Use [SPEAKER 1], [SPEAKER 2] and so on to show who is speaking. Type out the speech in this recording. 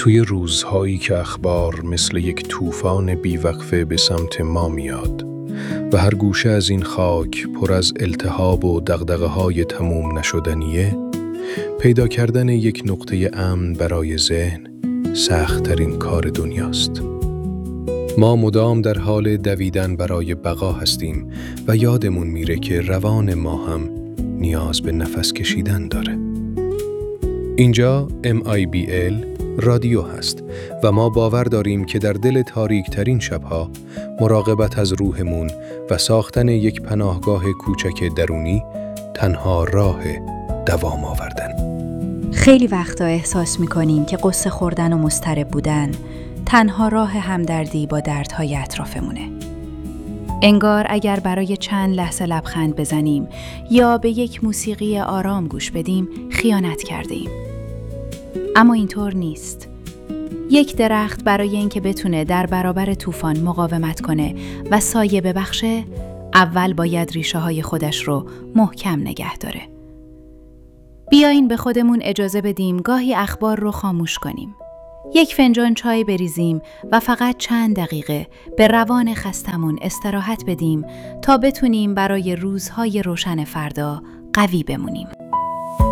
[SPEAKER 1] توی روزهایی که اخبار مثل یک طوفان بیوقفه به سمت ما میاد و هر گوشه از این خاک پر از التهاب و دغدغه‌های تموم نشدنیه، پیدا کردن یک نقطه امن برای ذهن سخت‌ترین کار دنیاست. ما مدام در حال دویدن برای بقا هستیم و یادمون میره که روان ما هم نیاز به نفس کشیدن داره. اینجا MIBL رادیو هست و ما باور داریم که در دل تاریک ترین شبها مراقبت از روحمون و ساختن یک پناهگاه کوچک درونی تنها راه دوام آوردن.
[SPEAKER 2] خیلی وقتا احساس می‌کنیم که قصه خوردن و مضطرب بودن تنها راه همدردی با دردهای اطرافمونه. انگار اگر برای چند لحظه لبخند بزنیم یا به یک موسیقی آرام گوش بدیم خیانت کردیم. اما اینطور نیست. یک درخت برای اینکه بتونه در برابر طوفان مقاومت کنه و سایه ببخشه، اول باید ریشه های خودش رو محکم نگه داره. بیاین به خودمون اجازه بدیم گاهی اخبار رو خاموش کنیم. یک فنجان چای بریزیم و فقط چند دقیقه به روان خستمون استراحت بدیم تا بتونیم برای روزهای روشن فردا قوی بمونیم.